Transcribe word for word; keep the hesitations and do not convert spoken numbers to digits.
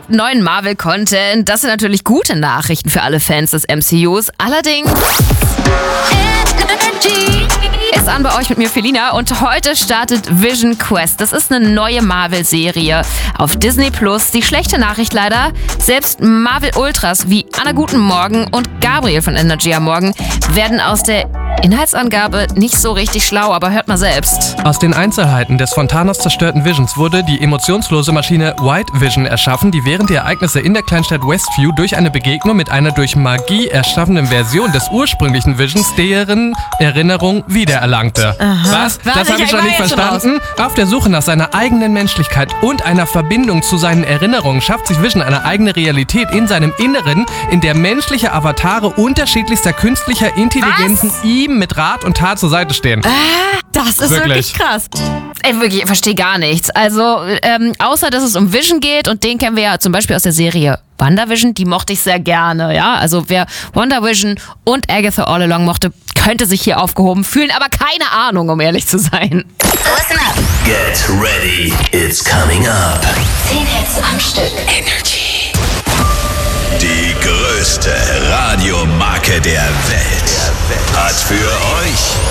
gibt neuen Marvel-Content. Das sind natürlich gute Nachrichten für alle Fans des M C Us. Allerdings ist an bei euch mit mir, Felina, und heute startet Vision Quest. Das ist eine neue Marvel-Serie auf Disney Plus. Die schlechte Nachricht leider, selbst Marvel Ultras wie Anna Guten Morgen und Gabriel von Energy am Morgen werden aus der Inhaltsangabe nicht so richtig schlau, aber hört mal selbst. Aus den Einzelheiten des von Thanos zerstörten Visions wurde die emotionslose Maschine White Vision erschaffen, die während der Ereignisse in der Kleinstadt Westview durch eine Begegnung mit einer durch Magie erschaffenen Version des ursprünglichen Visions deren Erinnerung wiedererlangte. Aha. Was? Warte, Das habe ich ich noch nicht war jetzt schon verstanden? Auf der Suche nach seiner eigenen Menschlichkeit und einer Verbindung zu seinen Erinnerungen schafft sich Vision eine eigene Realität in seinem Inneren, in der menschliche Avatare unterschiedlichster künstlicher Intelligenzen Was? ihm mit Rat und Tat zur Seite stehen. Ah, das ist wirklich, Wirklich. krass. Ey, wirklich, ich verstehe gar nichts. Also, ähm, außer, dass es um Vision geht, und den kennen wir ja zum Beispiel aus der Serie WandaVision, die mochte ich sehr gerne, ja. Also, wer WandaVision und Agatha All Along mochte, könnte sich hier aufgehoben fühlen, aber keine Ahnung, um ehrlich zu sein. Listen up. Get ready, it's coming up. Zehn Hits am Stück. Energy. Die größte Radiomarke der Welt hat für euch